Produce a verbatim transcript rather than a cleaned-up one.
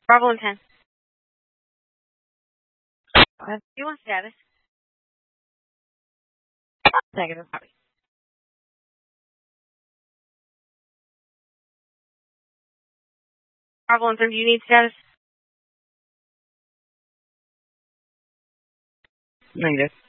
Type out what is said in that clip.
Bravo and ten. Uh, you want status? Negative copy. Bravo and ten, do you need status? Negative.